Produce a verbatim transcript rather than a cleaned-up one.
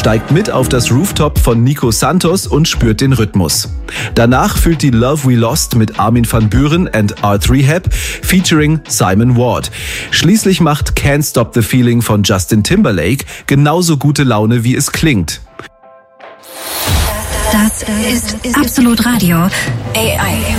steigt mit auf das Rooftop von Nico Santos und spürt den Rhythmus. Danach fühlt die Love We Lost mit Armin van Buuren and Art Rehab featuring Simon Ward. Schließlich macht Can't Stop the Feeling von Justin Timberlake genauso gute Laune, wie es klingt. Das ist Absolut Radio. A I.